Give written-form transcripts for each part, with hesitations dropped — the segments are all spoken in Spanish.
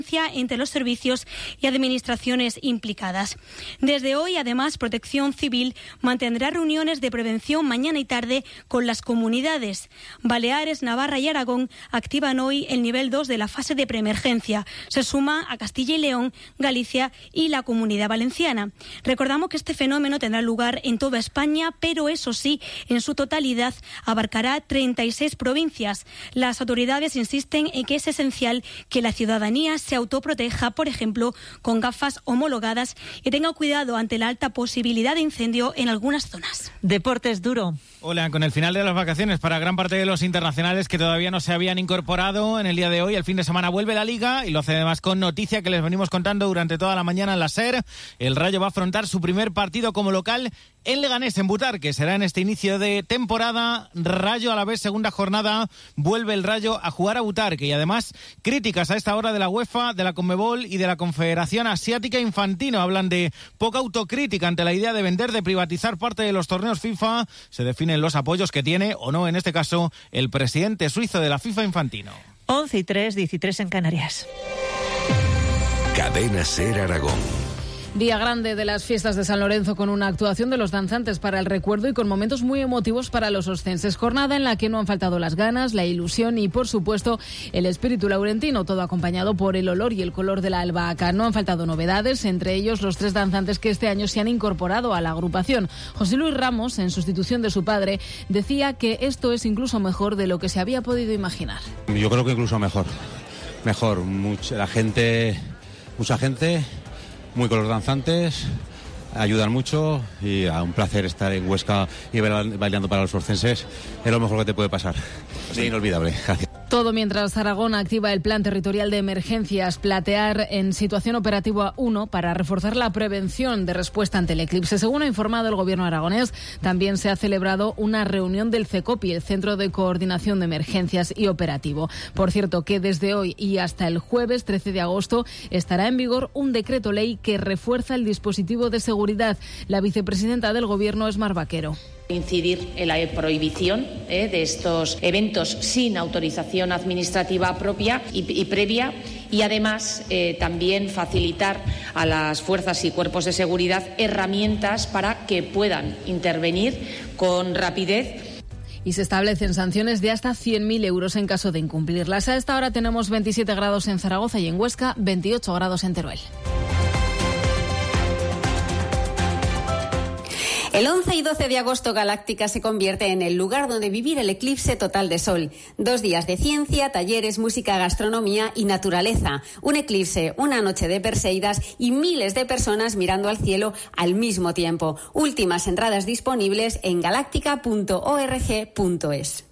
entre los servicios y administraciones implicadas. Desde hoy, además, Protección Civil mantendrá reuniones de prevención mañana y tarde con las comunidades. Baleares, Navarra y Aragón activan hoy el nivel 2 de la fase de preemergencia. Se suma a Castilla y León, Galicia y la Comunidad Valenciana. Recordamos que este fenómeno tendrá lugar en toda España, pero eso sí, en su totalidad abarcará 36 provincias. Las autoridades insisten en que es esencial que la ciudadanía se autoproteja, por ejemplo, con gafas homologadas y tenga cuidado ante la alta posibilidad de incendio en algunas zonas. Deportes duro. Hola, con el final de las vacaciones para gran parte de los internacionales que todavía no se habían incorporado en el día de hoy, el fin de semana vuelve la Liga y lo hace además con noticia que les venimos contando durante toda la mañana en la SER. El Rayo va a afrontar su primer partido como local en Leganés, en Butarque. Será en este inicio de temporada. Rayo a la vez, segunda jornada, vuelve el Rayo a jugar a Butarque y además críticas a esta hora de la UEFA, de la Conmebol y de la Confederación Asiática Infantino. Hablan de poca autocrítica ante la idea de vender, de privatizar parte de los torneos FIFA. Se definen los apoyos que tiene, o no en este caso, el presidente suizo de la FIFA Infantino. 11:03, 13 en Canarias. Cadena SER Aragón. Día grande de las fiestas de San Lorenzo, con una actuación de los danzantes para el recuerdo y con momentos muy emotivos para los oscenses. Jornada en la que no han faltado las ganas, la ilusión y, por supuesto, el espíritu laurentino, todo acompañado por el olor y el color de la albahaca. No han faltado novedades, entre ellos los 3 danzantes que este año se han incorporado a la agrupación. José Luis Ramos, en sustitución de su padre, decía que esto es incluso mejor de lo que se había podido imaginar. Yo creo que incluso mejor. Mucha gente, muy con los danzantes, ayudan mucho y un placer estar en Huesca y bailando para los oscenses. Es lo mejor que te puede pasar. Es inolvidable. Gracias. Todo mientras Aragón activa el plan territorial de emergencias Platear en situación operativa 1 para reforzar la prevención de respuesta ante el eclipse. Según ha informado el gobierno aragonés, también se ha celebrado una reunión del CECOPI, el Centro de Coordinación de Emergencias y Operativo. Por cierto, que desde hoy y hasta el jueves 13 de agosto estará en vigor un decreto ley que refuerza el dispositivo de seguridad. La vicepresidenta del gobierno es Mar Vaquero. Incidir en la prohibición de estos eventos sin autorización administrativa propia y previa, y además también facilitar a las fuerzas y cuerpos de seguridad herramientas para que puedan intervenir con rapidez. Y se establecen sanciones de hasta 100.000 euros en caso de incumplirlas. A esta hora tenemos 27 grados en Zaragoza y en Huesca, 28 grados en Teruel. El 11 y 12 de agosto Galáctica se convierte en el lugar donde vivir el eclipse total de sol. 2 días de ciencia, talleres, música, gastronomía y naturaleza. Un eclipse, una noche de Perseidas y miles de personas mirando al cielo al mismo tiempo. Últimas entradas disponibles en galáctica.org.es.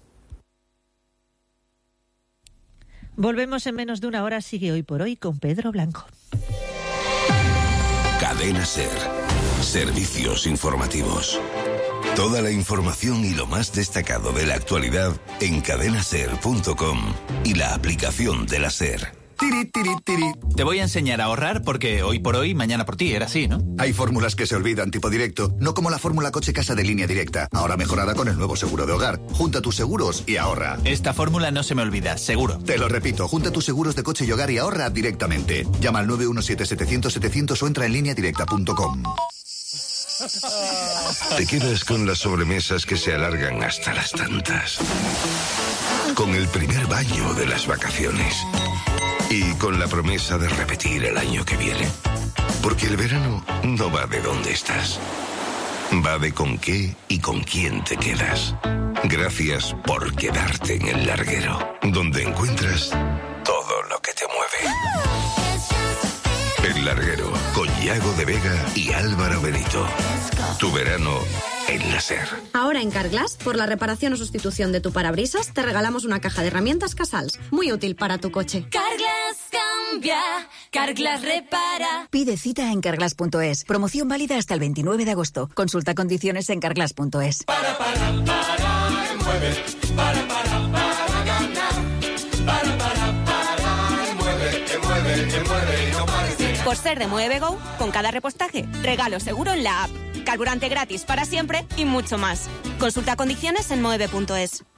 Volvemos en menos de una hora. Sigue Hoy por Hoy con Pedro Blanco. Cadena SER. Servicios informativos. Toda la información y lo más destacado de la actualidad en cadenaser.com y la aplicación de la SER. Te voy a enseñar a ahorrar porque hoy por hoy, mañana por ti, era así, ¿no? Hay fórmulas que se olvidan tipo directo, no como la fórmula coche-casa de Línea Directa, ahora mejorada con el nuevo seguro de hogar. Junta tus seguros y ahorra. Esta fórmula no se me olvida, seguro. Te lo repito, junta tus seguros de coche y hogar y ahorra directamente. Llama al 917-700-700 o entra en lineadirecta.com. Te quedas con las sobremesas que se alargan hasta las tantas. Con el primer baño de las vacaciones. Y con la promesa de repetir el año que viene. Porque el verano no va de dónde estás. Va de con qué y con quién te quedas. Gracias por quedarte en El Larguero, donde encuentras todo lo que te mueve. El Larguero, con Yago de Vega y Álvaro Benito. Tu verano en la SER. Ahora en Carglass, por la reparación o sustitución de tu parabrisas, te regalamos una caja de herramientas Casals, muy útil para tu coche. Carglass cambia, Carglass repara. Pide cita en carglass.es. Promoción válida hasta el 29 de agosto. Consulta condiciones en carglass.es. Para, mueve, para ganar. Mueve y no pares. Por ser de Mueve Go, con cada repostaje, regalo seguro en la app, carburante gratis para siempre y mucho más. Consulta condiciones en mueve.es.